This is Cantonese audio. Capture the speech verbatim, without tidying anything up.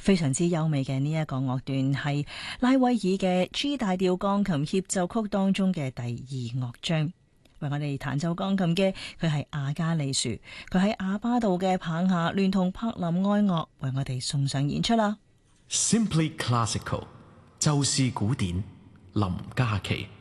非常之優美嘅呢一個樂段係拉威爾嘅 G 大調鋼琴協奏曲當中嘅第二樂章。為我哋彈奏鋼琴嘅佢係阿加利樹，佢喺阿巴道嘅棒下聯同柏林愛樂為我哋送上演出啦。 Simply Classical 就是古典，林嘉琪。